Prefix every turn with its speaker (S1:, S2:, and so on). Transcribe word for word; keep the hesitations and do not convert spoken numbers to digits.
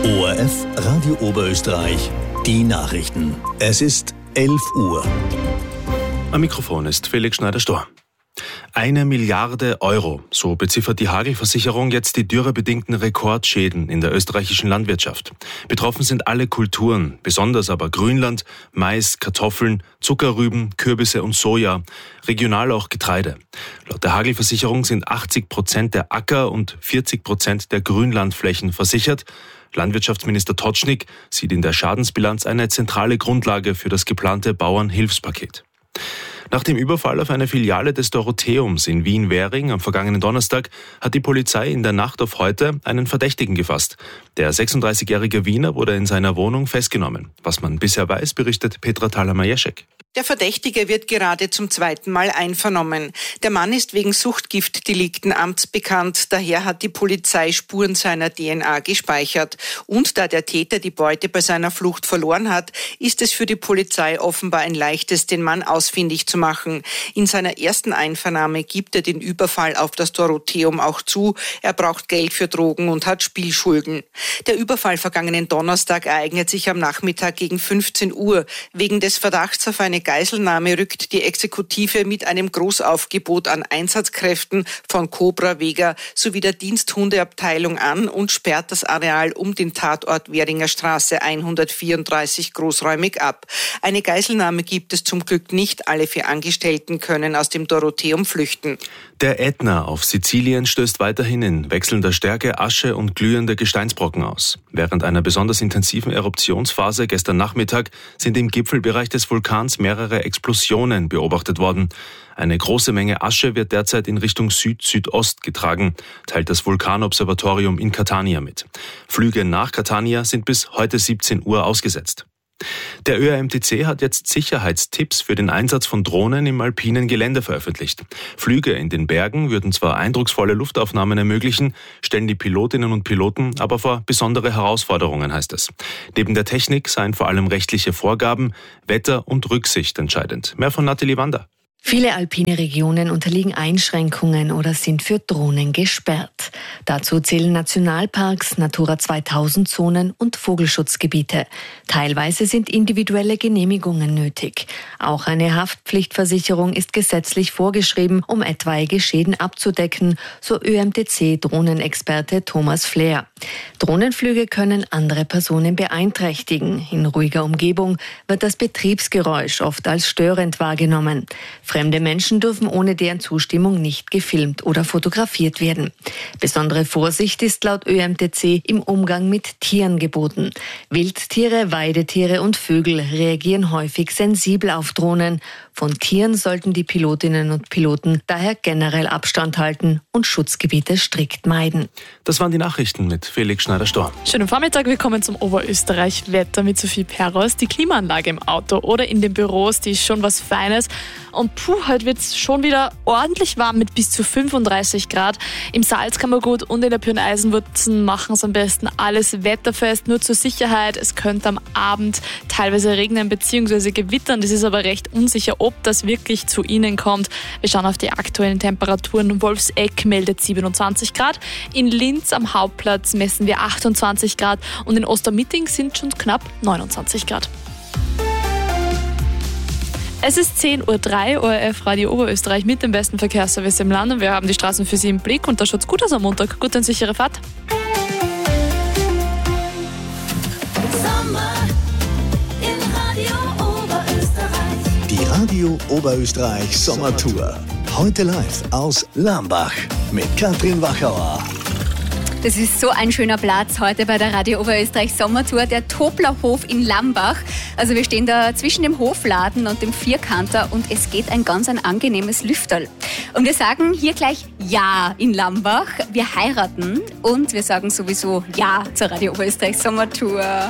S1: O R F Radio Oberösterreich, die Nachrichten. Es ist elf Uhr.
S2: Am Mikrofon ist Felix Schneider-Storr. Eine Milliarde Euro, so beziffert die Hagelversicherung jetzt die dürrebedingten Rekordschäden in der österreichischen Landwirtschaft. Betroffen sind alle Kulturen, besonders aber Grünland, Mais, Kartoffeln, Zuckerrüben, Kürbisse und Soja, regional auch Getreide. Laut der Hagelversicherung sind achtzig Prozent der Acker- und vierzig Prozent der Grünlandflächen versichert. Landwirtschaftsminister Totschnig sieht in der Schadensbilanz eine zentrale Grundlage für das geplante Bauernhilfspaket. Nach dem Überfall auf eine Filiale des Dorotheums in Wien-Währing am vergangenen Donnerstag hat die Polizei in der Nacht auf heute einen Verdächtigen gefasst. Der sechsunddreißigjährige Wiener wurde in seiner Wohnung festgenommen. Was man bisher weiß, berichtet Petra Thaler-Majeschek.
S3: Der Verdächtige wird gerade zum zweiten Mal einvernommen. Der Mann ist wegen Suchtgiftdelikten amtsbekannt. Daher hat die Polizei Spuren seiner D N A gespeichert. Und da der Täter die Beute bei seiner Flucht verloren hat, ist es für die Polizei offenbar ein leichtes, den Mann ausfindig zu machen. In seiner ersten Einvernahme gibt er den Überfall auf das Dorotheum auch zu. Er braucht Geld für Drogen und hat Spielschulden. Der Überfall vergangenen Donnerstag ereignet sich am Nachmittag gegen fünfzehn Uhr. Wegen des Verdachts auf eine Geiselnahme rückt die Exekutive mit einem Großaufgebot an Einsatzkräften von Cobra Vega sowie der Diensthundeabteilung an und sperrt das Areal um den Tatort Währinger Straße hundertvierunddreißig großräumig ab. Eine Geiselnahme gibt es zum Glück nicht. Alle vier Angestellten können aus dem Dorotheum flüchten.
S2: Der Ätna auf Sizilien stößt weiterhin in wechselnder Stärke Asche und glühende Gesteinsbrocken aus. Während einer besonders intensiven Eruptionsphase gestern Nachmittag sind im Gipfelbereich des Vulkans mehrere Explosionen beobachtet worden. Eine große Menge Asche wird derzeit in Richtung Süd-Südost getragen, teilt das Vulkanobservatorium in Catania mit. Flüge nach Catania sind bis heute siebzehn Uhr ausgesetzt. Der Ö R M T C hat jetzt Sicherheitstipps für den Einsatz von Drohnen im alpinen Gelände veröffentlicht. Flüge in den Bergen würden zwar eindrucksvolle Luftaufnahmen ermöglichen, stellen die Pilotinnen und Piloten aber vor besondere Herausforderungen, heißt es. Neben der Technik seien vor allem rechtliche Vorgaben, Wetter und Rücksicht entscheidend. Mehr von Nathalie Wander.
S4: Viele alpine Regionen unterliegen Einschränkungen oder sind für Drohnen gesperrt. Dazu zählen Nationalparks, Natura zweitausend Zonen und Vogelschutzgebiete. Teilweise sind individuelle Genehmigungen nötig. Auch eine Haftpflichtversicherung ist gesetzlich vorgeschrieben, um etwaige Schäden abzudecken, so Ö R M T C-Drohnenexperte Thomas Flair. Drohnenflüge können andere Personen beeinträchtigen. In ruhiger Umgebung wird das Betriebsgeräusch oft als störend wahrgenommen. Fremde Menschen dürfen ohne deren Zustimmung nicht gefilmt oder fotografiert werden. Besondere Vorsicht ist laut Ö R M T C im Umgang mit Tieren geboten. Wildtiere, Weidetiere und Vögel reagieren häufig sensibel auf Drohnen. Von Tieren sollten die Pilotinnen und Piloten daher generell Abstand halten und Schutzgebiete strikt meiden.
S2: Das waren die Nachrichten mit Felix Schneider-Storr.
S5: Schönen Vormittag, willkommen zum Oberösterreich-Wetter mit Sophie Perros. Die Klimaanlage im Auto oder in den Büros, die ist schon was Feines. Und puh, heute wird es schon wieder ordentlich warm mit bis zu fünfunddreißig Grad. Im Salzkammergut und in der Pyreneisenwurzen machen es am besten alles wetterfest. Nur zur Sicherheit, es könnte am Abend teilweise regnen bzw. gewittern. Das ist aber recht unsicher, ob das wirklich zu Ihnen kommt. Wir schauen auf die aktuellen Temperaturen. Wolfsegg meldet siebenundzwanzig Grad. In Linz am Hauptplatz messen wir achtundzwanzig Grad und in Ostermitting sind schon knapp neunundzwanzig Grad. Es ist zehn Uhr drei, O R F Radio Oberösterreich mit dem besten Verkehrsservice im Land und wir haben die Straßen für Sie im Blick und da schaut es gut aus am Montag. Gute und sichere Fahrt.
S1: Sommer in Radio Oberösterreich. Die Radio Oberösterreich Sommertour. Heute live aus Lambach mit Katrin Wachauer.
S6: Das ist so ein schöner Platz heute bei der Radio Oberösterreich Sommertour, der Toblerhof in Lambach. Also wir stehen da zwischen dem Hofladen und dem Vierkanter und es geht ein ganz ein angenehmes Lüfterl. Und wir sagen hier gleich Ja in Lambach. Wir heiraten und wir sagen sowieso Ja zur Radio Oberösterreich Sommertour.